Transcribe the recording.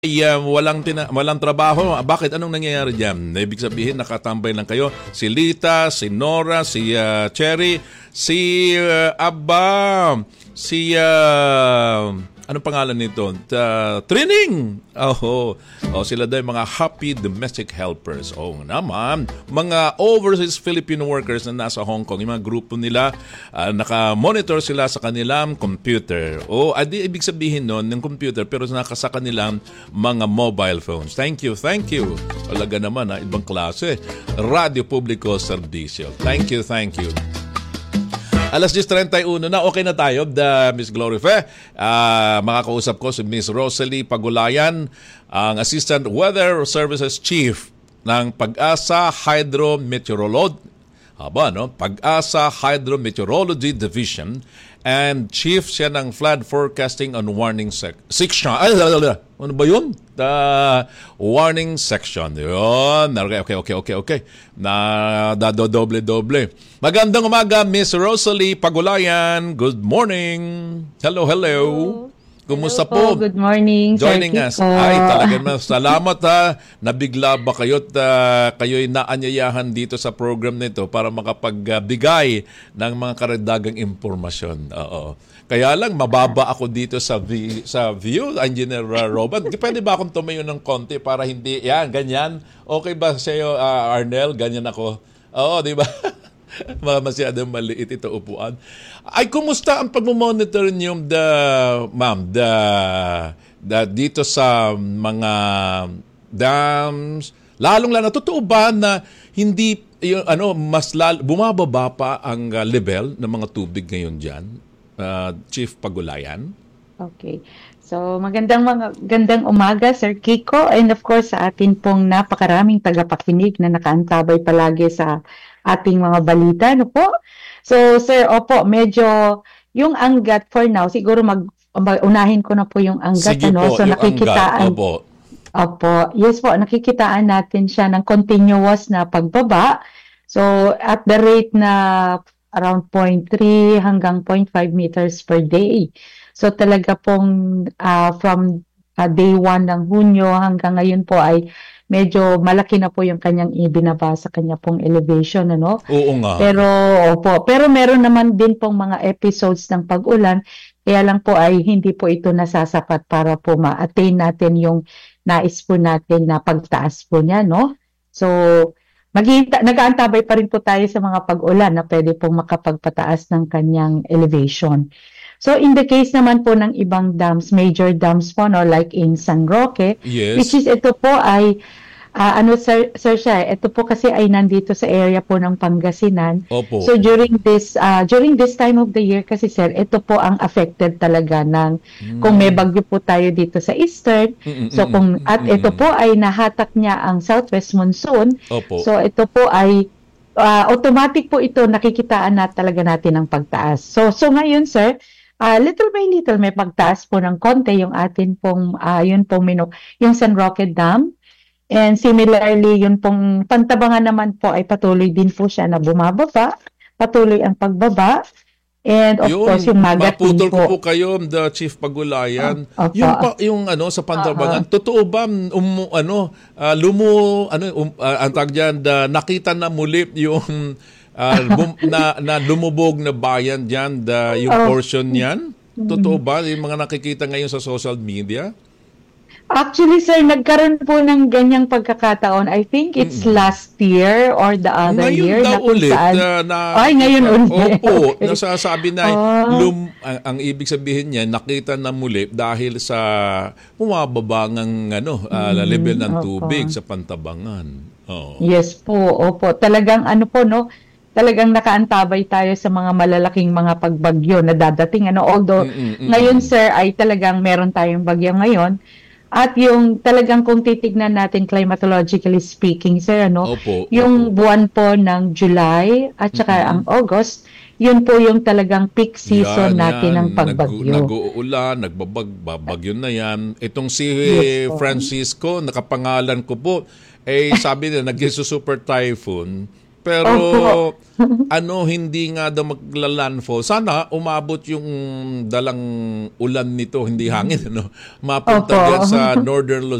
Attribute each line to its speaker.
Speaker 1: walang trabaho. Bakit? Anong nangyayari diyan? Ibig sabihin nakatambay lang kayo. Si Lita, si Nora, si Cherry, si Abba, si anong pangalan nito? Trining. Sila daw mga happy domestic helpers. Naman, mga overseas Filipino workers na nasa Hong Kong, yung mga grupo nila, naka-monitor sila sa kanilang computer. Ibig sabihin nun, ng computer, pero sa kanilang mga mobile phones. Thank you. Talaga naman, ibang klase. Radio Publico Servicio. Thank you. Alas 10:31 na, okay na tayo, Miss Glory Fe. Makakausap ko si Miss Rosalie Pagulayan, ang Assistant Weather Services Chief ng Pag-asa Hydrometeorology Hydrometeorology Division, and Chief siya ng Flood Forecasting and Warning Section. Ano ba yun? Warning Section. Yun. Okay. Doble. Magandang umaga, Miss Rosalie Pagulayan. Good morning. Hello. Kumusta po?
Speaker 2: Good morning,
Speaker 1: joining
Speaker 2: Sir
Speaker 1: us. Ay, talagang salamat Nabigla ba kayo't kayo'y naanyayahan dito sa program nito para makapagbigay ng mga karagdagang impormasyon. Oo. Kaya lang, mababa ako dito sa view, Engineer Robert. Pwede ba akong tumayo ng konti para hindi, ganyan? Okay ba sa'yo, Arnel? Ganyan ako. Oo, di ba? Masyadong maliit ito upuan. Ay, kumusta ang pag-monitor niyo, dito sa mga dams? Lalong-lalo, totoo ba na hindi, bumababa pa ang level ng mga tubig ngayon dyan? Chief Pagulayan?
Speaker 2: Okay. So, magandang umaga, Sir Kiko, and of course sa atin pong napakaraming tagapakinig na nakaantabay palagi sa ating mga balita, no po? So, sir, medyo yung anggat for now, siguro unahin ko na po yung anggat.
Speaker 1: Sige po,
Speaker 2: so
Speaker 1: yung
Speaker 2: nakikitaan.
Speaker 1: Opo.
Speaker 2: Yes po, nakikitaan natin siya ng continuous na pagbaba. So, at the rate na around 0.3 hanggang 0.5 meters per day. So, talaga pong from day 1 ng Hunyo hanggang ngayon po ay medyo malaki na po yung kanyang ibinaba sa kanya pong elevation, ano?
Speaker 1: Oo nga.
Speaker 2: Pero meron naman din pong mga episodes ng pag-ulan, kaya lang po ay hindi po ito nasasapat para po ma-attain natin yung nais po natin na pagtaas po niya, no? So, nag-aantabay pa rin po tayo sa mga pag-ulan na pwede pong makapagpataas ng kanyang elevation. So, in the case naman po ng ibang dams, major dams po, no, like in San Roque,
Speaker 1: yes,
Speaker 2: which is ito po ay, sir siya, ito po kasi ay nandito sa area po ng Pangasinan.
Speaker 1: Opo.
Speaker 2: So, during this time of the year kasi, sir, ito po ang affected talaga ng, kung may bagyo po tayo dito sa eastern, ito po ay nahatak niya ang southwest monsoon.
Speaker 1: Opo.
Speaker 2: So, ito po ay, automatic po ito, nakikitaan na talaga natin ang pagtaas. So ngayon, sir, little by little may pagtaas po ng konti yung atin pong yung San Roque Dam, and similarly yung pong Pantabangan naman po ay patuloy din po siya na bumababa, patuloy ang pagbaba, and of course yung Magatin
Speaker 1: maputol
Speaker 2: po.
Speaker 1: Ko po kayo, the Chief Pagulayan. Yung sa Pantabangan, totoo ba ang tag diyan, nakita na muli yung na lumubog na bayan dyan, yung portion niyan? Totoo ba? Yung mga nakikita ngayon sa social media?
Speaker 2: Actually, sir, nagkaroon po ng ganyang pagkakataon. I think it's last year or the other year.
Speaker 1: Ngayon daw ulit.
Speaker 2: Ngayon ulit.
Speaker 1: Opo, nasasabi na ang ibig sabihin niya, nakita na muli dahil sa bumababa ng level ng tubig sa Pantabangan. Oh.
Speaker 2: Yes po, opo. Talagang talagang nakaantabay tayo sa mga malalaking mga pagbagyo na dadating. Although, ngayon, sir, ay talagang meron tayong bagyo ngayon. At yung talagang kung titignan natin climatologically speaking, sir, yung buwan po ng July at saka ang August, yun po yung talagang peak season natin ng pagbagyo.
Speaker 1: Nag-uulan, nagbabagyo na yan. Itong si Francisco, nakapangalan ko po, sabi nila, nag-super typhoon. Pero
Speaker 2: Opo.
Speaker 1: hindi nga daw magla-landfall. Sana umabot yung dalang ulan nito, hindi hangin, mapunta
Speaker 2: Opo.
Speaker 1: dyan sa northern